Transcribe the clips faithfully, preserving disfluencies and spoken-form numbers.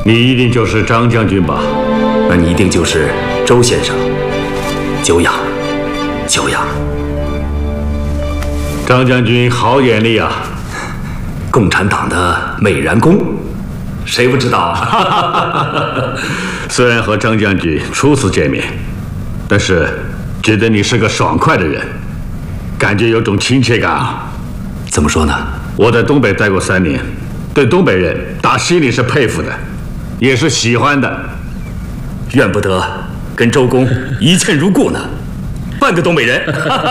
你一定就是张将军吧？ 那你一定就是周先生。久仰，久仰。 张将军好眼力啊！ 共产党的美髯公，谁不知道啊？ 虽然和张将军初次见面，但是觉得你是个爽快的人，感觉有种亲切感啊。 怎么说呢？ 我在东北待过三年，对东北人打心里是佩服的，也是喜欢的。 怨不得跟周公一见如故呢。半个东北人，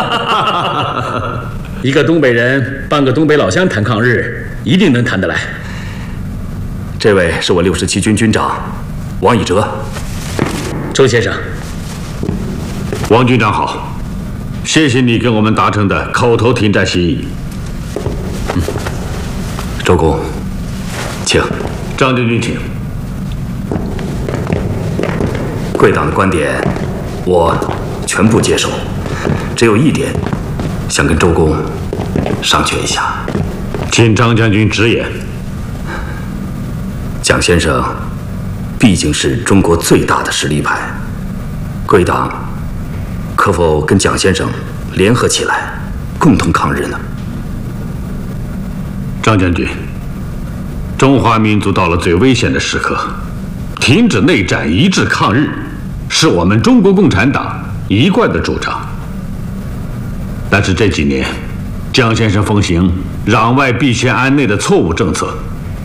一个东北人，半个东北老乡谈抗日，一定能谈得来。 这位是我六十七军军长王以哲。 周先生， 王军长好，谢谢你跟我们达成的口头停战协议。 嗯，周公，请。 张将军请。 贵党的观点，我全部接受，只有一点，想跟周公商榷一下。 请张将军直言。 蒋先生毕竟是中国最大的实力派，贵党可否跟蒋先生联合起来，共同抗日呢？ 张将军，中华民族到了最危险的时刻，停止内战，一致抗日，是我们中国共产党一贯的主张。但是这几年，蒋先生奉行攘外必先安内的错误政策。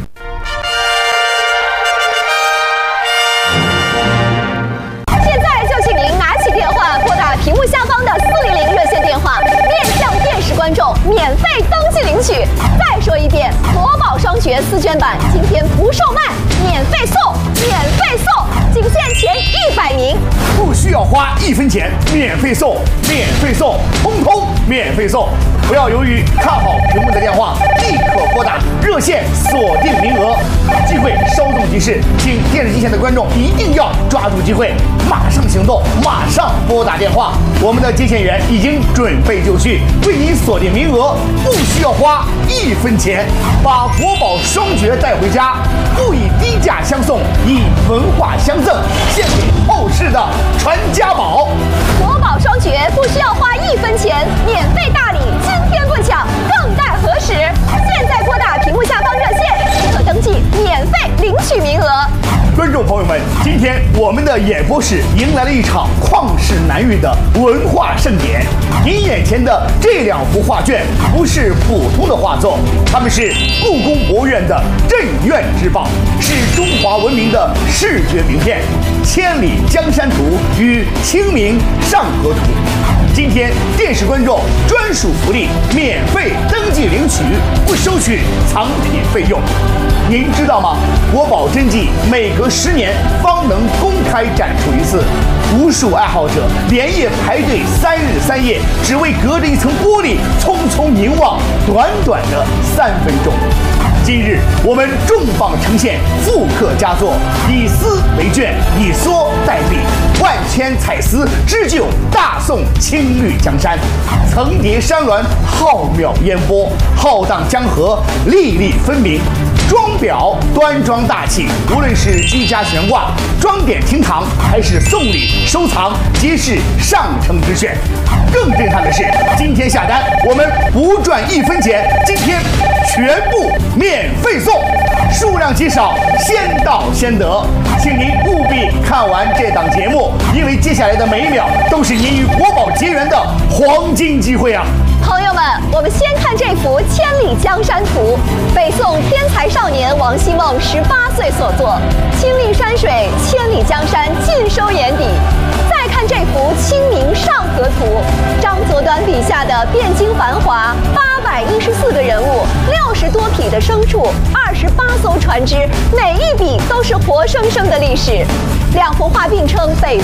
现在就请您拿起电话，拨打屏幕下方的四零零热线电话，面向电视观众免费登记领取。再说一遍，国宝双绝四卷版今天不售卖，免费送，免费送，仅限前一百名， 不需要花一分钱，免费送，免费送，通通免费送。不要犹豫，看好屏幕的电话，立刻拨打热线，锁定名额。机会稍纵即逝，请电视机前的观众一定要抓住机会，马上行动，马上拨打电话。我们的接线员已经准备就绪，为您锁定名额，不需要花一分钱，把国宝双绝带回家，不以低价相送，以文化相赠，献给后世的传家宝。 国宝双绝不需要花一分钱，免费大礼，今天不抢，更待何时？现在拨打屏幕下方热线，即可登记，免费领取名额。 观众朋友们，今天我们的演播室迎来了一场旷世难遇的文化盛典。您眼前的这两幅画卷不是普通的画作，它们是故宫博物院的镇院之宝，是中华文明的视觉名片，《千里江山图》与《清明上河图》。今天电视观众专属福利，免费登记领取，不收取藏品费用。您知道吗？国宝真迹每隔十年方能公开展出一次，无数爱好者连夜排队三日三夜，只为隔着一层玻璃匆匆凝望短短的三分钟。今日我们重磅呈现复刻佳作，以丝为卷，以梭代笔，万千彩丝织就大宋青绿江山，层叠山峦，浩渺烟波，浩荡江河，粒粒分明。装裱端庄大气，无论是居家悬挂、装点厅堂，还是送礼收藏，皆是上乘之选。更震撼的是，今天下单我们不赚一分钱，今天全部免费送，数量极少，先到先得，请您务必看完这档节目，因为接下来的每一秒都是您与国宝结缘的黄金机会啊！ 朋友们，我们先看这幅《千里江山图》，北宋天才少年王希孟十八岁所作，青绿山水，千里江山尽收眼底。再看这幅《清明上河图》，张择端笔下的汴京繁华，八百一十四个人物，六十多匹的牲畜，二十八艘船只，每一笔都是活生生的历史。两幅画并称北